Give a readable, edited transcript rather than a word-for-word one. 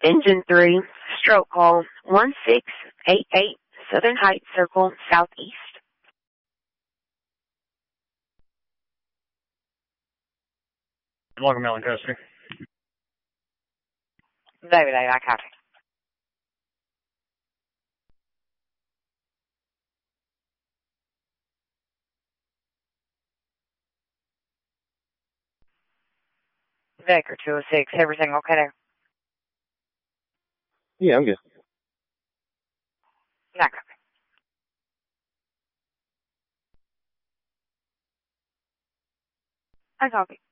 Engine 3, stroke call 1688 Southern Heights Circle, Southeast. Logan Mellon, custody. David 8, I copy. Baker 206, everything okay there? Yeah, I'm good. I copy. I copy.